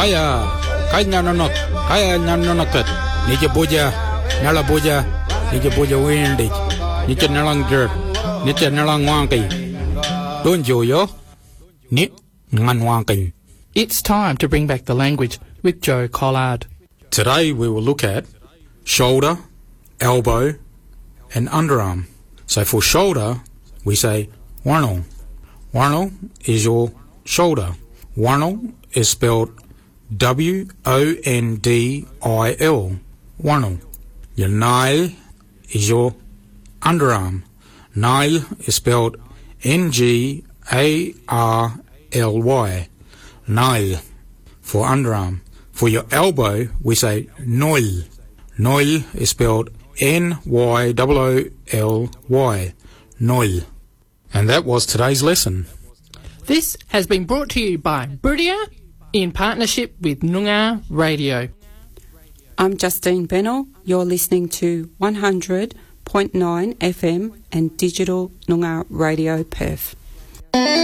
Kaya nanonot, kaya nanonokat. Nija boja, nala boja, nija boja windig. Nija nalang jerk, nija nalang wanky. Don't yo, nit ngan wanky. It's time to bring back the language with Joe Collard. Today we will look at shoulder, elbow, and underarm. So for shoulder, we say warnal. Warnal is your shoulder. Warnal is spelled W-O-N-D-I-L. Warnal. Your nail is your underarm. Nail is spelled N-G-A-R-L-Y. Nail for underarm. For your elbow, we say noil. Noil is spelled N-Y-O-O-L-Y. Noil. And that was today's lesson. This has been brought to you by Buridia in partnership with Noongar Radio. I'm Justine Bennell. You're listening to 100.9 FM and Digital Noongar Radio Perth.